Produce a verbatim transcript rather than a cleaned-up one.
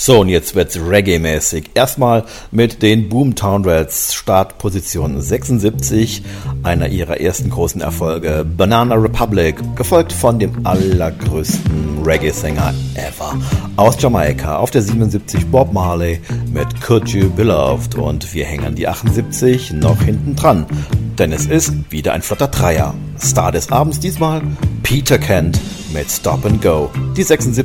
So, und jetzt wird's Reggae-mäßig. Erstmal mit den Boomtown Rats, Startposition sechsundsiebzig, einer ihrer ersten großen Erfolge, Banana Republic, gefolgt von dem allergrößten Reggae-Sänger ever. Aus Jamaika auf der siebenundsiebzig Bob Marley mit Could You Be Loved, und wir hängen die achtundsiebzig noch hinten dran, denn es ist wieder ein flotter Dreier. Star des Abends diesmal Peter Kent mit Stop and Go. Die sechsundsiebzig